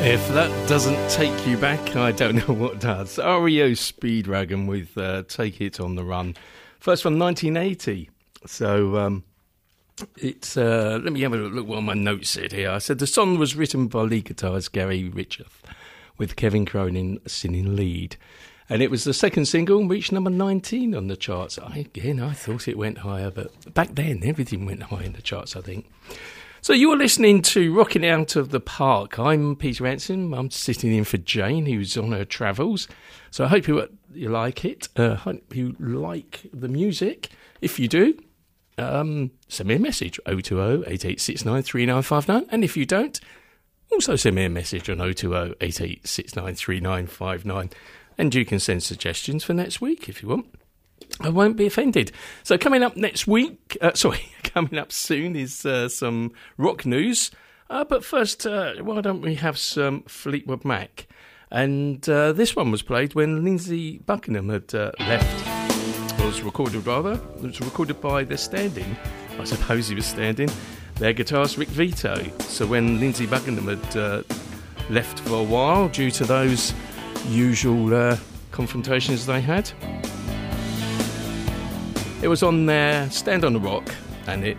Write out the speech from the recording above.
If that doesn't take you back, I don't know what does. REO Speedwagon with Take It on the Run. First from 1980. So it's let me have a look what my notes said here. I said the song was written by lead guitarist Gary Richard with Kevin Cronin singing lead. And it was the second single, reached number 19 on the charts. I thought it went higher, but back then everything went high in the charts, I think. So you're listening to Rocking Out of the Park. I'm Peter Ransom. I'm sitting in for Jane, who's on her travels. So I hope you like it. Hope you like the music. If you do, send me a message, 020-8869-3959. And if you don't, also send me a message on 020-8869-3959. And you can send suggestions for next week if you want. I won't be offended. So coming up next week, coming up soon is some rock news. But first, why don't we have some Fleetwood Mac? And this one was played when Lindsey Buckingham had left. It was recorded by the stand-in. I suppose he was standing. Their guitarist Rick Vito. So when Lindsey Buckingham had left for a while due to those usual confrontations they had, it was on their Stand on the Rock, and it